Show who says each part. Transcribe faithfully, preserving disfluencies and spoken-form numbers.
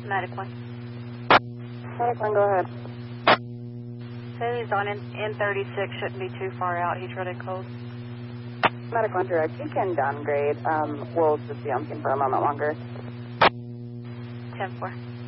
Speaker 1: Medic one.
Speaker 2: Medic one, go ahead.
Speaker 1: Say he's on N thirty-six, shouldn't be too far out. He's running cold.
Speaker 2: Medic one, direct. You can downgrade. Um, we'll just be on scene for a moment longer.
Speaker 1: ten four.